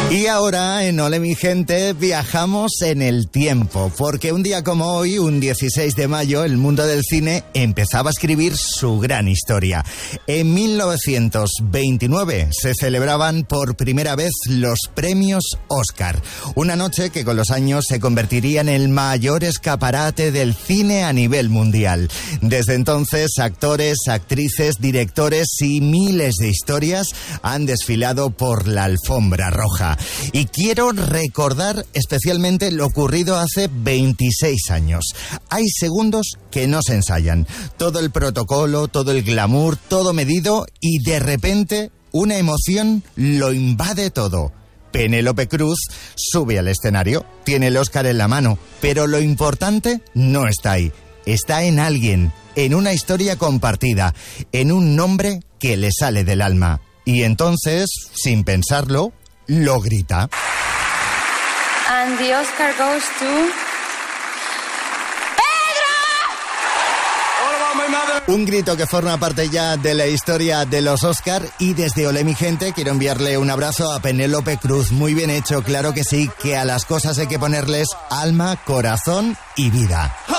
Y ahora en Ole mi gente viajamos en el tiempo, porque un día como hoy, un 16 de mayo, el mundo del cine empezaba a escribir su gran historia. En 1929 se celebraban por primera vez los premios Oscar, una noche que con los años se convertiría en el mayor escaparate del cine a nivel mundial. Desde entonces, actores, actrices, directores y miles de historias han desfilado por la alfombra roja. Y quiero recordar especialmente lo ocurrido hace 26 años. Hay segundos que no se ensayan. Todo el protocolo, todo el glamour, todo medido y de repente una emoción lo invade todo. Penélope Cruz sube al escenario, tiene el Oscar en la mano, pero lo importante no está ahí. Está en alguien, en una historia compartida, en un nombre que le sale del alma. Y entonces, sin pensarlo, lo grita. And the Oscar goes to... ¡Pedro! Un grito que forma parte ya de la historia de los Oscar, y desde Ole mi gente quiero enviarle un abrazo a Penélope Cruz. Muy bien hecho, claro que sí, que a las cosas hay que ponerles alma, corazón y vida.